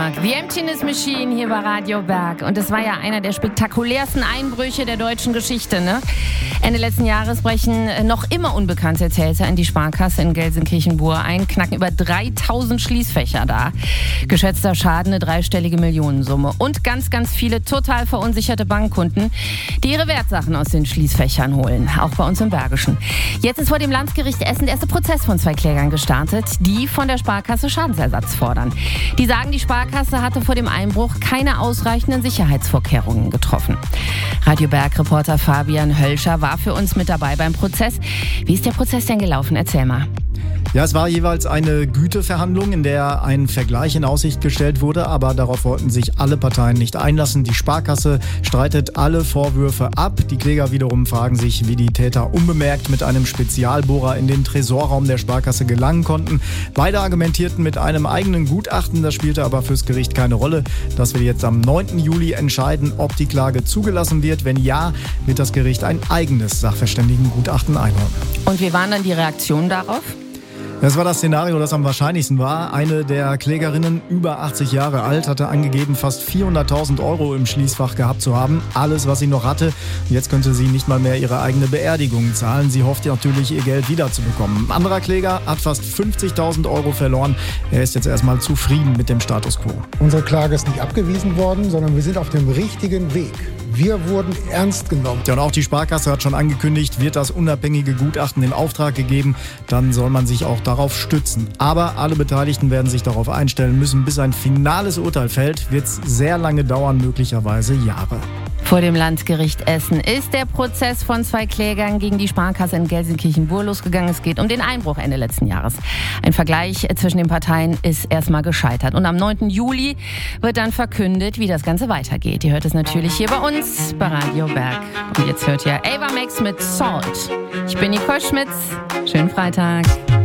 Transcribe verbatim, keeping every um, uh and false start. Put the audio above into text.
The Emptiness Machine hier bei Radio Berg. Und es war ja einer der spektakulärsten Einbrüche der deutschen Geschichte, ne? Ende letzten Jahres brechen noch immer unbekannte Täter in die Sparkasse in Gelsenkirchen-Bur ein, knacken über dreitausend Schließfächer da. Geschätzter Schaden eine dreistellige Millionensumme. Und ganz, ganz viele total verunsicherte Bankkunden, die ihre Wertsachen aus den Schließfächern holen. Auch bei uns im Bergischen. Jetzt ist vor dem Landgericht Essen der erste Prozess von zwei Klägern gestartet, die von der Sparkasse Schadensersatz fordern. Die sagen, die Sparkasse hatte vor dem Einbruch keine ausreichenden Sicherheitsvorkehrungen getroffen. Radio Berg-Reporter Fabian Hölscher war für uns mit dabei beim Prozess. Wie ist der Prozess denn gelaufen? Erzähl mal. Ja, es war jeweils eine Güteverhandlung, in der ein Vergleich in Aussicht gestellt wurde, aber darauf wollten sich alle Parteien nicht einlassen. Die Sparkasse streitet alle Vorwürfe ab. Die Kläger wiederum fragen sich, wie die Täter unbemerkt mit einem Spezialbohrer in den Tresorraum der Sparkasse gelangen konnten. Beide argumentierten mit einem eigenen Gutachten, das spielte aber fürs Gericht keine Rolle. Das will jetzt am neunten Juli entscheiden, ob die Klage zugelassen wird. Wenn ja, wird das Gericht ein eigenes Sachverständigengutachten einholen. Und wie waren dann die Reaktionen darauf? Das war das Szenario, das am wahrscheinlichsten war. Eine der Klägerinnen, über achtzig Jahre alt, hatte angegeben, fast vierhunderttausend Euro im Schließfach gehabt zu haben. Alles, was sie noch hatte. Und jetzt könnte sie nicht mal mehr ihre eigene Beerdigung zahlen. Sie hofft natürlich, ihr Geld wiederzubekommen. Ein anderer Kläger hat fast fünfzigtausend Euro verloren. Er ist jetzt erstmal zufrieden mit dem Status quo. Unsere Klage ist nicht abgewiesen worden, sondern wir sind auf dem richtigen Weg. Wir wurden ernst genommen. Ja, und auch die Sparkasse hat schon angekündigt, wird das unabhängige Gutachten in Auftrag gegeben. Dann soll man sich auch darauf stützen. Aber alle Beteiligten werden sich darauf einstellen müssen. Bis ein finales Urteil fällt, wird es sehr lange dauern, möglicherweise Jahre. Vor dem Landgericht Essen ist der Prozess von zwei Klägern gegen die Sparkasse in Gelsenkirchen-Bur losgegangen. Es geht um den Einbruch Ende letzten Jahres. Ein Vergleich zwischen den Parteien ist erstmal gescheitert. Und am neunten Juli wird dann verkündet, wie das Ganze weitergeht. Ihr hört es natürlich hier bei uns bei Radio Berg. Und jetzt hört ihr Ava Max mit Salt. Ich bin Nicole Schmitz. Schönen Freitag.